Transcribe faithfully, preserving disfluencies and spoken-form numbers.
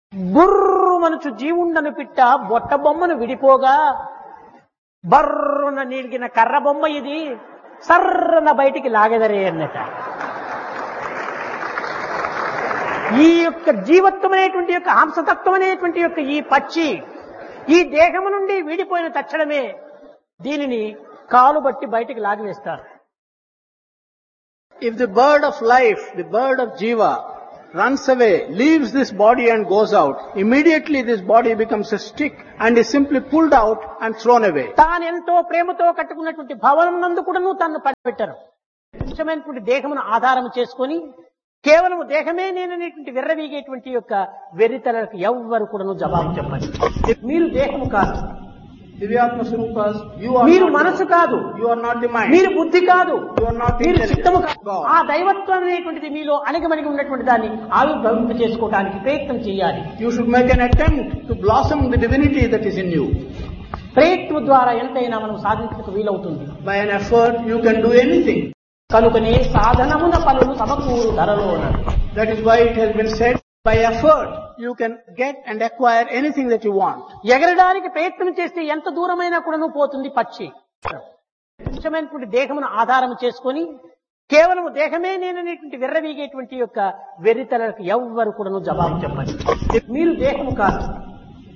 బుర్రు మనుచు జీవుండను పిట్ట బొట్ట బొమ్మను విడిపోగా బర్రున నీలిగిన కర్ర బొమ్మ ఇది సర్రన బయటికి లాగెదరే అన్నట. ఈ యొక్క జీవత్వం అనేటువంటి యొక్క హంసతత్వం అనేటువంటి యొక్క ఈ పక్షి ఈ దేహము నుండి వీడిపోయిన తక్షణమే దీనిని కాలు బట్టి బయటికి లాగివేస్తారు. If the bird of life, the bird of Jiva, runs away, leaves this body and goes out, immediately this body becomes a stick and is simply pulled out and thrown away. తాను ఎంతో ప్రేమతో కట్టుకున్నటువంటి భవనం నందు కూడాను తన్ను పడిపెట్టారు. నిజమైనటువంటి దేహమును ఆధారం చేసుకొని కేవలం దేహమే నేననేటువంటి విర్రవీగేటువంటి యొక్క వెర్రితలకు ఎవ్వరు కూడాను జవాబు చెప్పండి. మీరు దేహము కాదు, Divyatma Swarupas, you are మీరు not మనసు కాదు, you are not the mind, మీరు బుద్ధి కాదు, you are not మీరు చిత్తము కాదు. God. ఆ దైవత్వం అనేటువంటిది మీలో అణిగమణిగి ఉన్నటువంటి దాన్ని ఆవిర్భవింప చేసుకోవడానికి ప్రయత్నం చేయాలి. You should make an attempt to blossom the divinity that is in you. ప్రయత్నం ద్వారా ఎంతైనా మనం సాధించడానికి వీలవుతుంది. By an effort, you can do anything. కనుకనే సాధనమున పనులు సమకూరు ధరలో ఉన్నారు. That is why it has been said, by effort, you can get and acquire anything that you want. ఎగరడానికి ప్రయత్నం చేస్తే ఎంత దూరమైనా కూడాను పోతుంది పక్షి. నిజమైనటువంటి దేహమును ఆధారం చేసుకొని కేవలం దేహమే నేననేటువంటి విర్రవీగేటువంటి యొక్క వెర్రితలకు ఎవ్వరు కూడాను జవాబు చెప్పండి. మీరు దేహము కాదు,